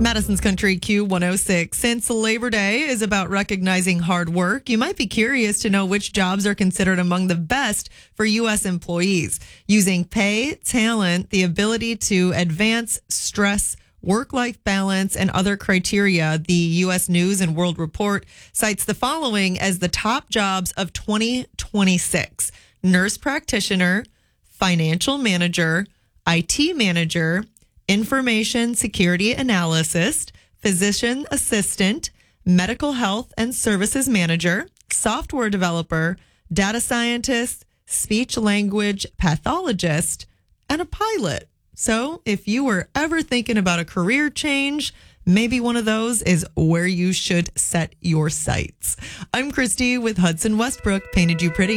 Madison's Country Q106. Since Labor Day is about recognizing hard work, you might be curious to know which jobs are considered among the best for U.S. employees. Using pay, talent, the ability to advance, stress, work-life balance, and other criteria, the U.S. News and World Report cites the following as the top jobs of 2026. Nurse practitioner, financial manager, IT manager, information security analyst, physician assistant, medical health and services manager, software developer, data scientist, speech language pathologist, and a pilot. So if you were ever thinking about a career change, maybe one of those is where you should set your sights. I'm Christy with Hudson Westbrook, Painted You Pretty.